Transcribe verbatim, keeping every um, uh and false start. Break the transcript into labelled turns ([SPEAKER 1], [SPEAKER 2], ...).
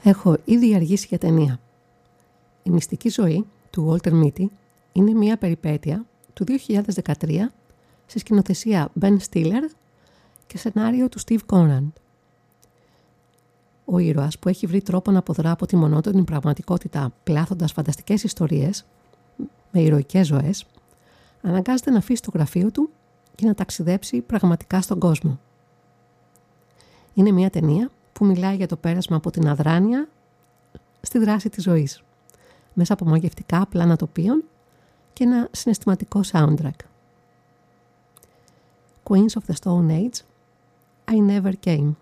[SPEAKER 1] Έχω ήδη αργήσει για ταινία. Η μυστική ζωή του Walter Mitty είναι μια περιπέτεια του δύο χιλιάδες δεκατρία σε σκηνοθεσία Ben Stiller και σενάριο του Steve Conran. Ο ήρωας που έχει βρει τρόπο να αποδρά από τη μονότονη πραγματικότητα πλάθοντας φανταστικές ιστορίες με ηρωικές ζωές, αναγκάζεται να αφήσει το γραφείο του και να ταξιδέψει πραγματικά στον κόσμο. Είναι μια ταινία που μιλάει για το πέρασμα από την αδράνεια στη δράση της ζωής, μέσα από μαγευτικά πλάνα τοπίων και ένα συναισθηματικό soundtrack. Queens of the Stone Age, I Never Came.